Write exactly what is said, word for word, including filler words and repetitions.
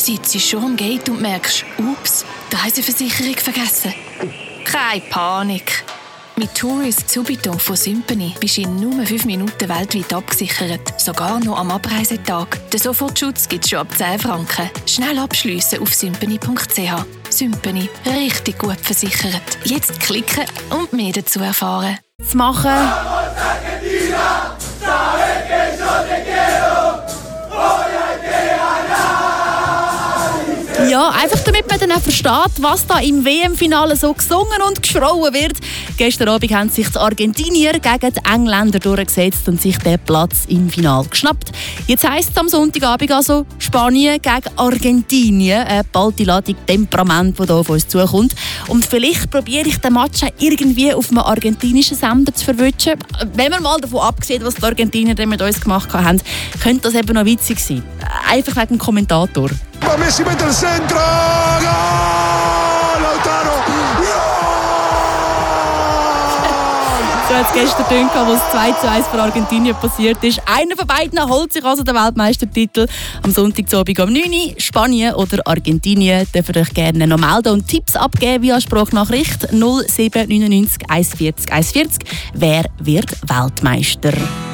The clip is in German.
sitzt schon am Gate und merkst, ups, die Reiseversicherung vergessen. Keine Panik. Mit Tourist Subito von Sympany bist du in nur fünf Minuten weltweit abgesichert. Sogar noch am Abreisetag. Den Sofortschutz gibt es schon ab zehn Franken. Schnell abschliessen auf sympany punkt c h. Sympany. Richtig gut versichert. Jetzt klicken und mehr dazu erfahren. Zu machen. Ja, einfach damit man dann auch versteht, was da im W M-Finale so gesungen und geschrauen wird. Gestern Abend haben sich die Argentinier gegen die Engländer durchgesetzt und sich den Platz im Finale geschnappt. Jetzt heisst es am Sonntagabend also Spanien gegen Argentinien. Eine ballte Ladung Temperament, die hier auf uns zukommt. Und vielleicht probiere ich den Match irgendwie auf einem argentinischen Sender zu verwischen. Wenn man mal davon abgesehen, was die Argentinier mit uns gemacht haben, könnte das eben noch witzig sein. Einfach wegen dem Kommentator. Messi mette il centro, gol! Lautaro! So hat es gestern getönt, wo es zwei zu eins für Argentinien passiert ist. Einer von beiden holt sich also den Weltmeistertitel. Am Sonntagabend um neun Uhr. Spanien oder Argentinien dürft ihr euch gerne noch melden und Tipps abgeben via Sprachnachricht null sieben neun neun eins vier eins eins vier. Wer wird Weltmeister?